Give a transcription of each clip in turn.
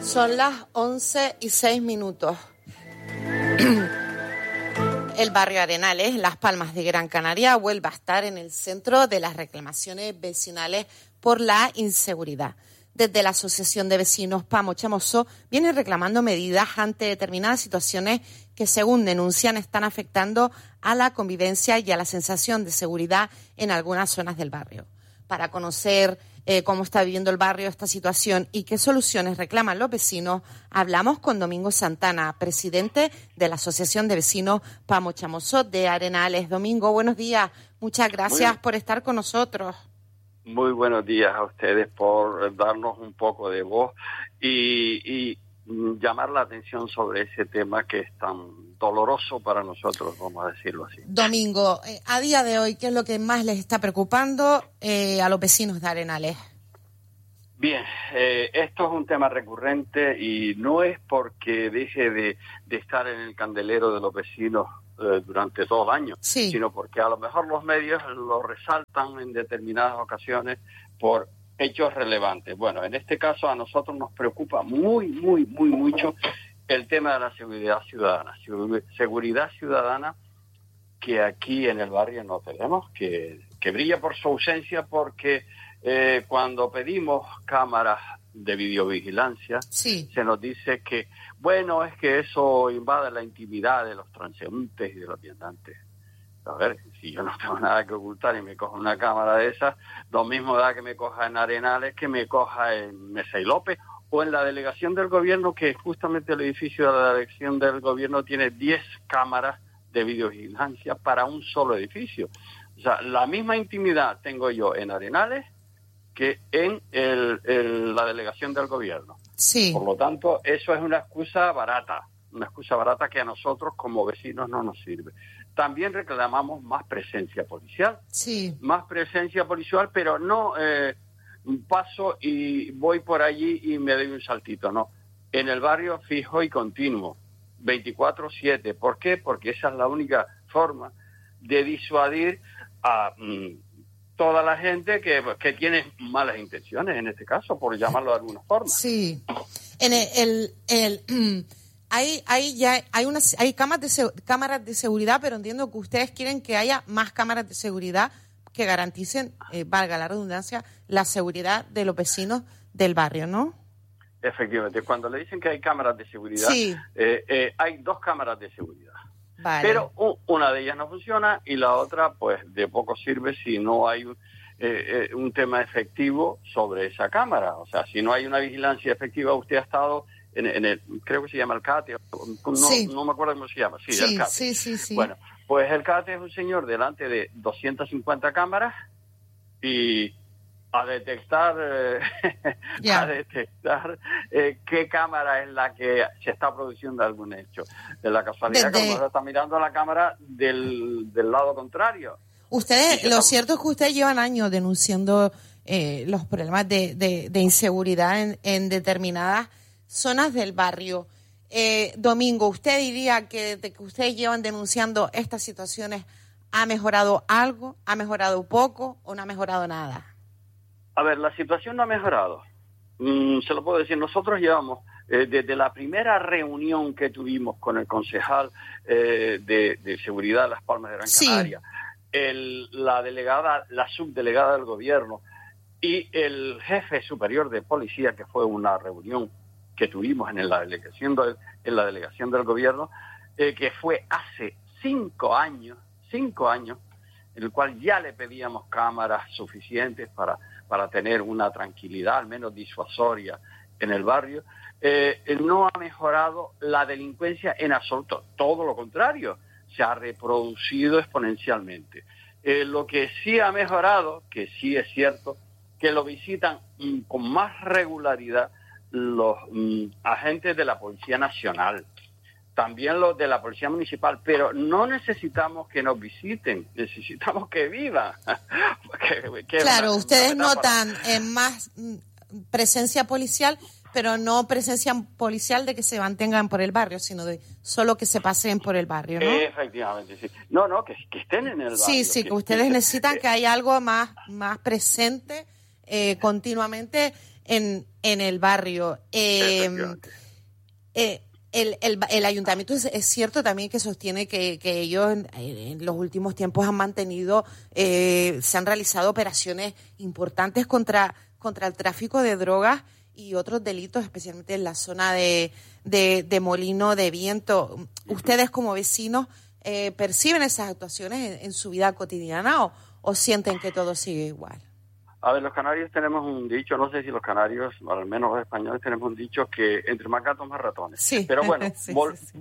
Son las 11:06. El barrio Arenales, Las Palmas de Gran Canaria, vuelve a estar en el centro de las reclamaciones vecinales por la inseguridad. Desde la Asociación de Vecinos Pamo Chamoso vienen reclamando medidas ante determinadas situaciones que, según denuncian, están afectando a la convivencia y a la sensación de seguridad en algunas zonas del barrio. Para conocer cómo está viviendo el barrio esta situación y qué soluciones reclaman los vecinos, hablamos con Domingo Santana, presidente de la Asociación de Vecinos Pamo Chamoso de Arenales. Domingo, buenos días. Muchas gracias por estar con nosotros. Muy buenos días a ustedes por darnos un poco de voz y llamar la atención sobre ese tema que es tan doloroso para nosotros, vamos a decirlo así. Domingo, a día de hoy, ¿qué es lo que más les está preocupando a los vecinos de Arenales? Bien, esto es un tema recurrente y no es porque deje de estar en el candelero de los vecinos durante todo el año, sí, sino porque a lo mejor los medios lo resaltan en determinadas ocasiones por hechos relevantes. Bueno, en este caso a nosotros nos preocupa mucho el tema de la seguridad ciudadana. Seguridad ciudadana que aquí en el barrio no tenemos, que brilla por su ausencia porque cuando pedimos cámaras de videovigilancia, sí, se nos dice que, bueno, es que eso invade la intimidad de los transeúntes y de los viandantes. A ver, si yo no tengo nada que ocultar y me cojo una cámara de esas, lo mismo da que me coja en Arenales, que me coja en Mesa y López, o en la delegación del gobierno, que justamente el edificio de la delegación del gobierno tiene 10 cámaras de videovigilancia para un solo edificio. O sea, la misma intimidad tengo yo en Arenales que en la delegación del gobierno. Sí. Por lo tanto, eso es una excusa barata que a nosotros como vecinos no nos sirve. También reclamamos más presencia policial. Sí. Más presencia policial, pero no paso y voy por allí y me doy un saltito, no. En el barrio fijo y continuo, 24/7. ¿Por qué? Porque esa es la única forma de disuadir a toda la gente que tiene malas intenciones, en este caso, por llamarlo de alguna forma. Sí. En hay cámaras de seguridad, pero entiendo que ustedes quieren que haya más cámaras de seguridad que garanticen, valga la redundancia, la seguridad de los vecinos del barrio, ¿no? Efectivamente, cuando le dicen que hay cámaras de seguridad, sí, hay 2 cámaras de seguridad. Vale. Pero una de ellas no funciona y la otra, pues, de poco sirve si no hay un tema efectivo sobre esa cámara. O sea, si no hay una vigilancia efectiva, usted ha estado en el, creo que se llama el CATE, no me acuerdo cómo se llama. Sí, el CATE. Sí. Bueno, pues el CATE es un señor delante de 250 cámaras y a detectar qué cámara es la que se está produciendo algún hecho. De la casualidad que a lo mejor está mirando la cámara del lado contrario. Ustedes, lo cierto es que ustedes llevan años denunciando los problemas de inseguridad en determinadas zonas del barrio. Domingo, ¿usted diría que desde que ustedes llevan denunciando estas situaciones ha mejorado algo, ha mejorado poco o no ha mejorado nada? A ver, la situación no ha mejorado. Se lo puedo decir, nosotros llevamos, desde la primera reunión que tuvimos con el concejal de seguridad de Las Palmas de Gran Canaria, la subdelegada del gobierno y el jefe superior de policía, que fue una reunión que tuvimos en la delegación del gobierno, que fue hace 5 años, en el cual ya le pedíamos cámaras suficientes para tener una tranquilidad, al menos disuasoria, en el barrio. No ha mejorado la delincuencia en absoluto, todo lo contrario, se ha reproducido exponencialmente. Lo que sí ha mejorado, que sí es cierto, que lo visitan con más regularidad los agentes de la Policía Nacional, también los de la Policía Municipal, pero no necesitamos que nos visiten, necesitamos que vivan. Claro, ustedes notan más presencia policial, pero no presencia policial de que se mantengan por el barrio, sino de solo que se paseen por el barrio, ¿no? Efectivamente, sí. No, que estén en el barrio. Sí, que ustedes necesitan que haya algo más presente continuamente en el barrio. El ayuntamiento es cierto también que sostiene que ellos en los últimos tiempos han mantenido, se han realizado operaciones importantes contra el tráfico de drogas y otros delitos, especialmente en la zona de Molino de Viento. ¿Ustedes como vecinos perciben esas actuaciones en su vida cotidiana o sienten que todo sigue igual? A ver, los canarios tenemos un dicho, no sé si los canarios, o al menos los españoles, tenemos un dicho que entre más gatos más ratones. Sí. Pero bueno, sí.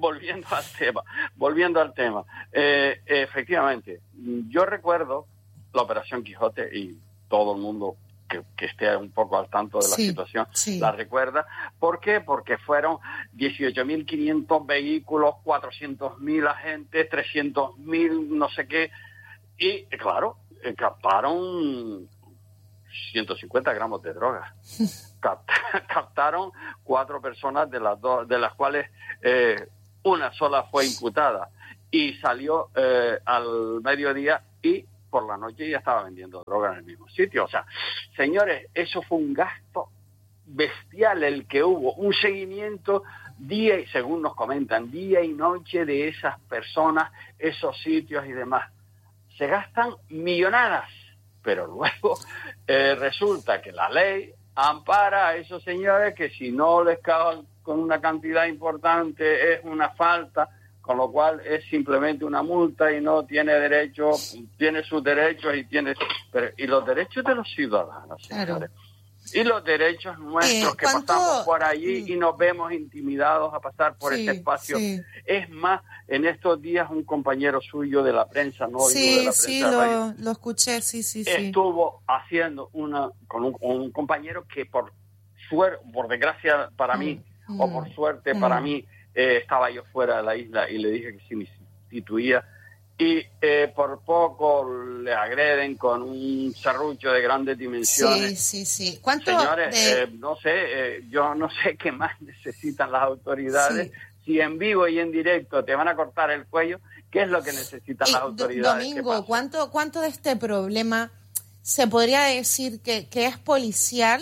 volviendo al tema, efectivamente, yo recuerdo la Operación Quijote y todo el mundo que esté un poco al tanto de la situación la recuerda. ¿Por qué? Porque fueron 18.500 vehículos, 400.000 agentes, 300.000 no sé qué, y claro, captaron 150 gramos de droga. Captaron 4 personas de las cuales una sola fue imputada y salió al mediodía y por la noche ya estaba vendiendo droga en el mismo sitio. O sea, señores, eso fue un gasto bestial el que hubo, un seguimiento día y, según nos comentan, día y noche de esas personas, esos sitios y demás. Se gastan millonadas, pero luego resulta que la ley ampara a esos señores que si no les caen con una cantidad importante es una falta, con lo cual es simplemente una multa y no tiene derecho, tiene sus derechos y los derechos de los ciudadanos, señores. Claro. Y los derechos nuestros que pasamos por allí y nos vemos intimidados a pasar por ese espacio. Sí. Es más, en estos días un compañero suyo de la prensa, no sí, de la prensa, lo escuché, sí. Estuvo haciendo con un compañero que por desgracia para mí, o por suerte para mí, estaba yo fuera de la isla y le dije que sí me sustituía. Y por poco le agreden con un serrucho de grandes dimensiones. Sí. Señores, no sé, yo no sé qué más necesitan las autoridades. Sí. Si en vivo y en directo te van a cortar el cuello, ¿qué es lo que necesitan las autoridades? Domingo, ¿cuánto de este problema se podría decir que es policial?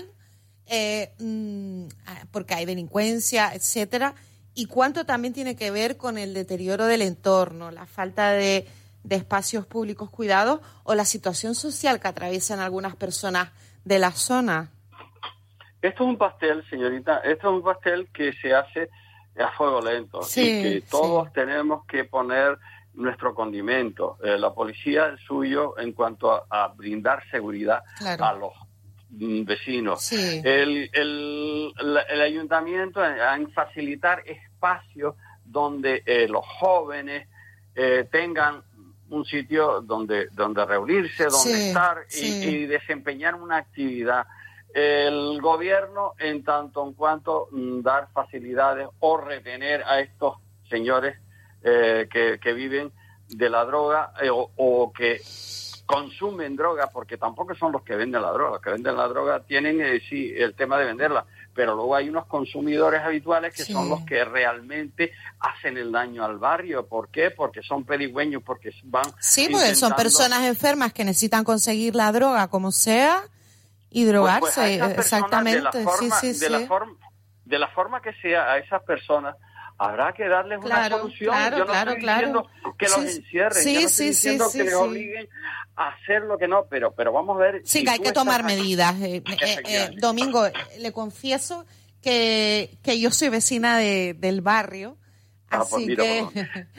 Porque hay delincuencia, etcétera. ¿Y cuánto también tiene que ver con el deterioro del entorno, la falta de espacios públicos cuidados o la situación social que atraviesan algunas personas de la zona? Esto es un pastel, señorita, que se hace a fuego lento y que todos tenemos que poner nuestro condimento. La policía, el suyo, en cuanto a brindar seguridad a los vecinos. Sí. El ayuntamiento en facilitar espacios donde los jóvenes tengan un sitio donde reunirse, donde estar y desempeñar una actividad. El gobierno, en tanto en cuanto dar facilidades o retener a estos señores que viven de la droga o que consumen droga, porque tampoco son los que venden la droga. Los que venden la droga tienen, el tema de venderla, pero luego hay unos consumidores habituales que son los que realmente hacen el daño al barrio. ¿Por qué? Porque son pedigüeños, porque van porque son personas enfermas que necesitan conseguir la droga como sea y drogarse, exactamente. De la forma que sea, a esas personas habrá que darles una solución. Yo no estoy diciendo que los encierren, yo no estoy diciendo que les obliguen a hacer lo que no, pero vamos a ver. Sí, que hay que tomar medidas. Domingo, le confieso que yo soy vecina del barrio, así que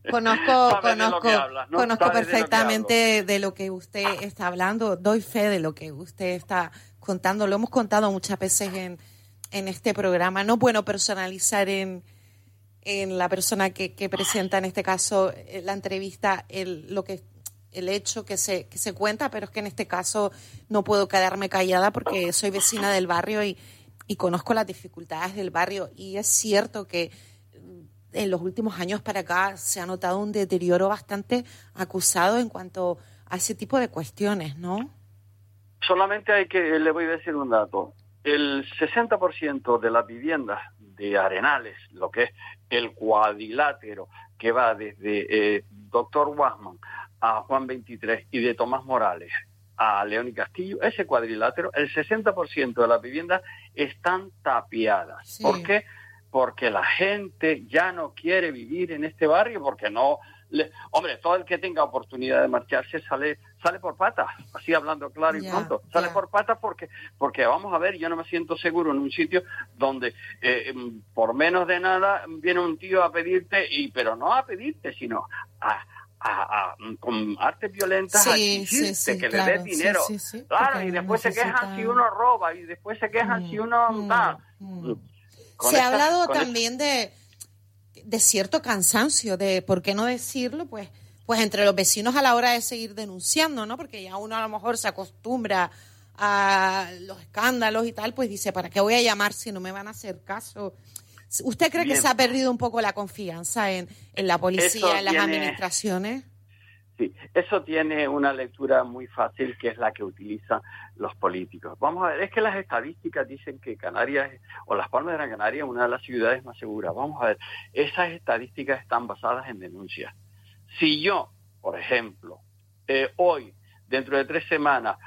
conozco perfectamente de lo que usted está hablando, doy fe de lo que usted está contando, lo hemos contado muchas veces en este programa. No es bueno personalizar en la persona que presenta en este caso la entrevista el hecho que se cuenta, pero es que en este caso no puedo quedarme callada porque soy vecina del barrio y conozco las dificultades del barrio, y es cierto que en los últimos años para acá se ha notado un deterioro bastante acusado en cuanto a ese tipo de cuestiones, ¿no? Solamente le voy a decir un dato. El 60% de las viviendas de Arenales, lo que es el cuadrilátero que va desde Dr. Guasman a Juan 23 y de Tomás Morales a León y Castillo, ese cuadrilátero, el 60% de las viviendas están tapiadas. Sí. ¿Por qué? Porque la gente ya no quiere vivir en este barrio, porque no... Hombre, todo el que tenga oportunidad de marcharse sale por patas, así hablando claro y pronto. Sale por patas porque vamos a ver, yo no me siento seguro en un sitio donde por menos de nada viene un tío a pedirte, pero no a pedirte, sino con artes violentas a exigirte que le des dinero. Claro, y después se quejan si uno roba, y después se quejan si uno da. Se ha hablado también de cierto cansancio, de por qué no decirlo, pues entre los vecinos a la hora de seguir denunciando, ¿no? Porque ya uno a lo mejor se acostumbra a los escándalos y tal, pues dice, ¿para qué voy a llamar si no me van a hacer caso? ¿Usted cree que se ha perdido un poco la confianza en la policía, en las administraciones? Sí, eso tiene una lectura muy fácil, que es la que utilizan los políticos. Vamos a ver, es que las estadísticas dicen que Canarias, o Las Palmas de Gran Canaria, es una de las ciudades más seguras. Vamos a ver, esas estadísticas están basadas en denuncias. Si yo, por ejemplo, hoy, dentro de 3 semanas,